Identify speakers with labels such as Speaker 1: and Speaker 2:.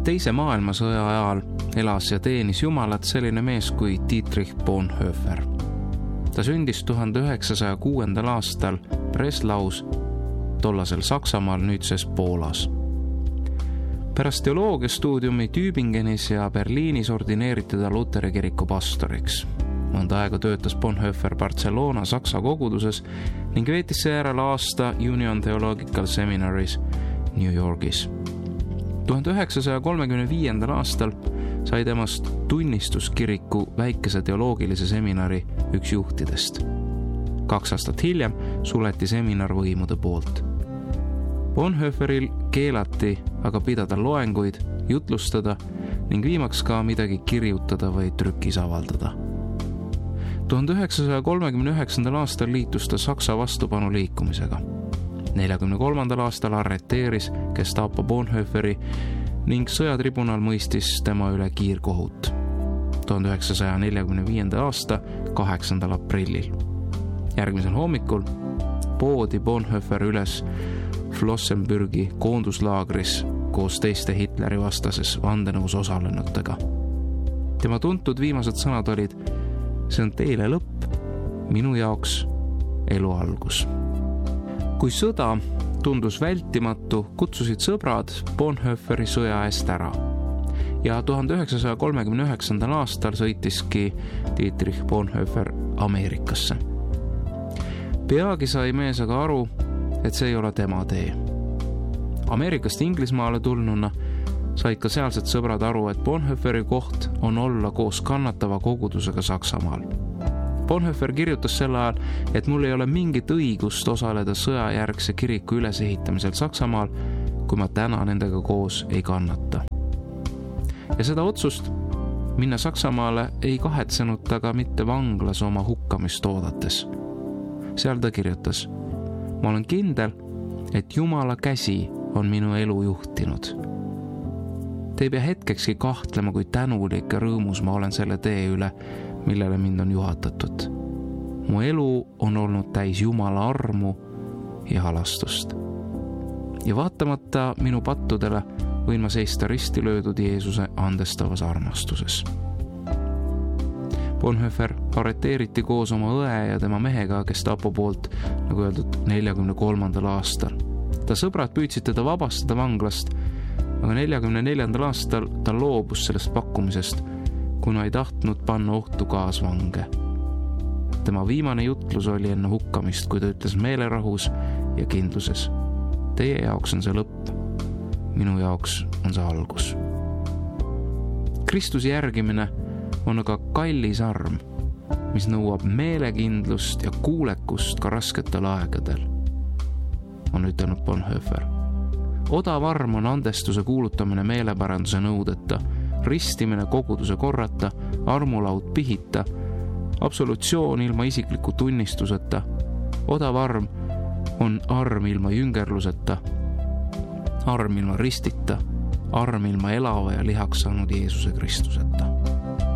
Speaker 1: Teise maailmasõja ajal elas ja teenis Jumalat selline mees kui Dietrich Bonhoeffer. Ta sündis 1906. aastal Breslaus, tollasel Saksamaal, nüüdses Poolas. Pärast teoloogiastuudiumi Tübingenis ja Berliinis ordineeriti ta Luteri kiriku pastoriks. Mõnda aega töötas Bonhoeffer Barcelona Saksa koguduses ning veetis seejärel aasta Union Theological Seminaris New Yorgis. 1935. aastal sai temast tunnistus kiriku väikese teoloogilise seminari üks juhtidest. 2 aastat hiljem suleti seminar võimude poolt. Bonhoefferil keelati aga pidada loenguid, jutlustada ning viimaks ka midagi kirjutada või trükis avaldada. 1939. aastal liitus ta Saksa vastupanuliikumisega. 1943. aastal arreteeris Gestapo Bonhoefferi ning sõjatribunal mõistis tema üle kiirkohut 1945. aasta 8. aprillil. Järgmisel hommikul poodi Bonhoeffer üles Flossenbürgi koonduslaagris koos teiste Hitleri vastases vandenõus osalenutega. Tema tuntud viimased sõnad olid: see on teile lõpp, minu jaoks elu algus. Kui sõda tundus vältimatu, kutsusid sõbrad Bonhoefferi sõja eest ära. Ja 1939. aastal sõitiski Dietrich Bonhoeffer Ameerikasse. Peagi sai mees aga aru, et see ei ole tema tee. Ameerikast Inglismaale tulnuna said ka sealsed sõbrad aru, et Bonhoefferi koht on olla koos kannatava kogudusega Saksamaal. Bonhoeffer kirjutas sel ajal, et mul ei ole mingit õigust osaleda sõjajärgse kiriku ülesehitamisel Saksamaal, kui ma täna nendega koos ei kannata. Ja seda otsust minna Saksamaale ei kahetsenud ta ka mitte vanglas oma hukkamist oodates. Seal ta kirjutas: ma olen kindel, et Jumala käsi on minu elu juhtinud. Te ei pea hetkekski kahtlema, kui tänulik ja rõõmus ma olen selle tee üle, millele mind on juhatatud. Mu elu on olnud täis Jumala armu ja halastust. Ja vaatamata minu pattudele võin ma seista risti löödud Jeesuse andestavas armastuses. Bonhoeffer arreteeriti koos oma õe ja tema mehega Gestapo poolt, nagu öeldud, 1943. aastal. Ta sõbrad püüdsid teda vabastada vanglast, aga 1944. aastal ta loobus sellest pakkumisest, kuna ei tahtnud panna ohtu kaasvange. Tema viimane jutlus oli enne hukkamist, kui ta ütles meelerahus ja kindluses: teie jaoks on see lõpp, minu jaoks on see algus. Kristuse järgimine on aga kallis arm, mis nõuab meelekindlust ja kuulekust ka rasketel aegadel, on ütelnud Bonhoeffer. Odav arm on andestuse kuulutamine meelepäranduse nõudeta, ristimine koguduse korrata, armulaud pihita, absolutsioon ilma isikliku tunnistuseta. Odav arm on arm ilma jüngerluseta, arm ilma ristita, arm ilma elava ja lihaks saanud Jeesuse Kristuseta.